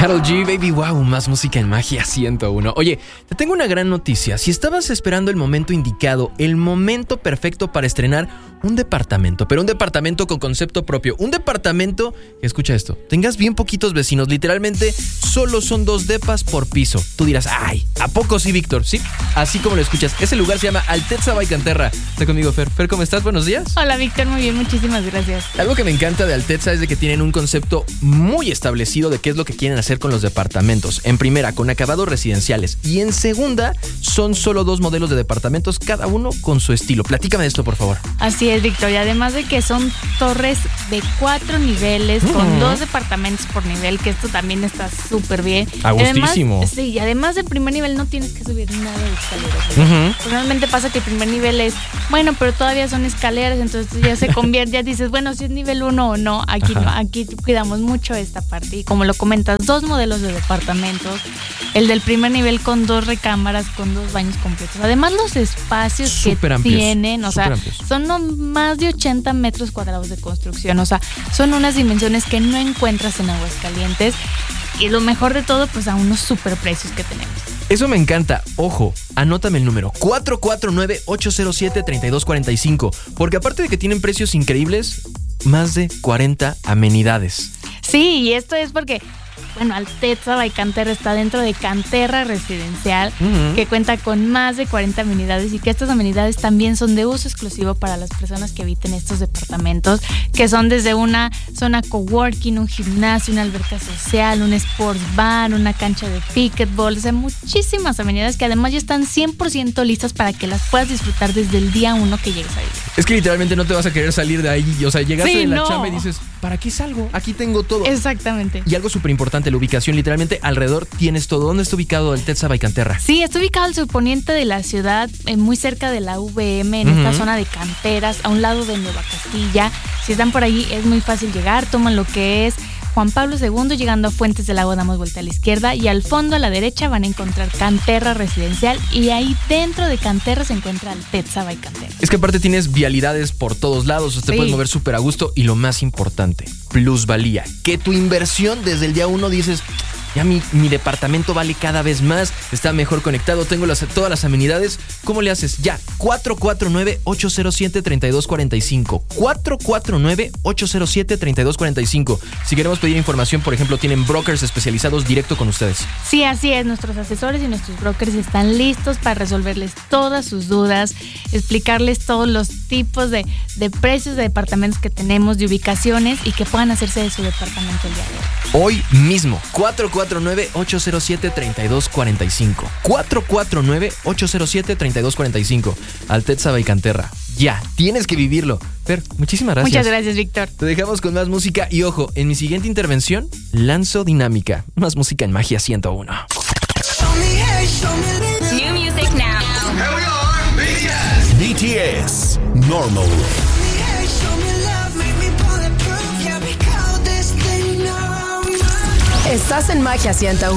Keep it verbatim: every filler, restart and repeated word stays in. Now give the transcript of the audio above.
Karol G, Baby Wow, más música en Magia ciento uno. Oye, te tengo una gran noticia. Si estabas esperando el momento indicado, el momento perfecto para estrenar un departamento, pero un departamento con concepto propio, un departamento, escucha esto, tengas bien poquitos vecinos, literalmente solo son dos depas por piso. Tú dirás, ay, ¿a poco sí, Víctor? Sí, así como lo escuchas. Ese lugar se llama Altezza by Canterra. Está conmigo Fer. Fer, ¿cómo estás? Buenos días. Hola, Víctor, muy bien, muchísimas gracias. Algo que me encanta de Altezza es de que tienen un concepto muy establecido de qué es lo que quieren hacer con los departamentos. En primera, con acabados residenciales, y en segunda, son solo dos modelos de departamentos, cada uno con su estilo. Platícame de esto, por favor. Así es, Víctor, y además de que son torres de cuatro niveles, uh-huh. con dos departamentos por nivel, que esto también está súper bien. A gustísimo. Además, sí, y además del primer nivel no tienes que subir nada de escaleras. Uh-huh. Normalmente pasa que el primer nivel es, bueno, pero todavía son escaleras, entonces ya se convierte, ya dices, bueno, si es nivel uno o no, aquí Ajá. no, aquí cuidamos mucho esta parte. Y como lo comentas, dos modelos de departamentos, el del primer nivel con dos recámaras, con dos baños completos. Además, los espacios super que amplios, tienen, o sea, amplios. son no, más de ochenta metros cuadrados de construcción, o sea, son unas dimensiones que no encuentras en Aguascalientes. Y lo mejor de todo, pues a unos super precios que tenemos. Eso me encanta. Ojo, anótame el número cuatro cuatro nueve, ocho cero siete, tres dos cuatro cinco, porque aparte de que tienen precios increíbles, más de cuarenta amenidades. Sí, y esto es porque, bueno, Altezza by Canterra está dentro de Canterra Residencial, uh-huh. que cuenta con más de cuarenta amenidades, y que estas amenidades también son de uso exclusivo para las personas que habiten estos departamentos, que son desde una zona coworking, un gimnasio, una alberca social, un sports bar, una cancha de pickleball, o sea, muchísimas amenidades que además ya están cien por ciento listas para que las puedas disfrutar desde el día uno que llegues ahí. Es que literalmente no te vas a querer salir de ahí, o sea, llegaste sí, de la no. chamba y dices, ¿para qué salgo? Aquí tengo todo. Exactamente. Y algo súper importante, la ubicación, literalmente alrededor tienes todo. ¿Dónde está ubicado Altezza by Canterra? Sí, está ubicado al surponiente de la ciudad, eh, muy cerca de la U V M, en uh-huh. esta zona de canteras, a un lado de Nueva Castilla. Si están por ahí es muy fácil llegar, toman lo que es Juan Pablo segundo, llegando a Fuentes del Agua damos vuelta a la izquierda, y al fondo a la derecha van a encontrar Canterra Residencial, y ahí dentro de Canterra se encuentra Altezza by Canterra. Es que aparte tienes vialidades por todos lados, te sí. puedes mover súper a gusto, y lo más importante, plusvalía, que tu inversión desde el día uno dices, ya mi, mi departamento vale cada vez más, está mejor conectado, tengo las, todas las amenidades. ¿Cómo le haces? Ya, cuatro cuatro nueve, ocho cero siete, tres dos cuatro cinco. cuatro cuatro nueve, ocho cero siete, tres dos cuatro cinco. Si queremos pedir información, por ejemplo, tienen brokers especializados directo con ustedes. Sí, así es. Nuestros asesores y nuestros brokers están listos para resolverles todas sus dudas, explicarles todos los tipos de, de precios de departamentos que tenemos, de ubicaciones, y que puedan hacerse de su departamento el día de hoy. Hoy mismo, cuatro cuatro nueve, ocho cero siete, tres dos cuatro cinco. cuatro cuatro nueve, ocho cero siete, tres dos cuatro cinco. Altezza by Canterra. Ya, tienes que vivirlo. Fer, muchísimas gracias. Muchas gracias, Víctor. Te dejamos con más música y ojo, en mi siguiente intervención lanzo dinámica. Más música en Magia ciento uno. New music now. Here we are, B T S. B T S, Normal. Estás en Magia ciento uno.